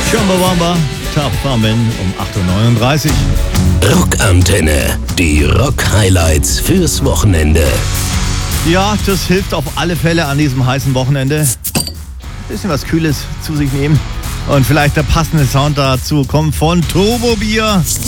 Chumbawamba, Top Thumbin um 8.39 Uhr. Rockantenne, die Rock-Highlights fürs Wochenende. Ja, das hilft auf alle Fälle an diesem heißen Wochenende. Bisschen was Kühles zu sich nehmen. Und vielleicht der passende Sound dazu kommt von Turbo Bier.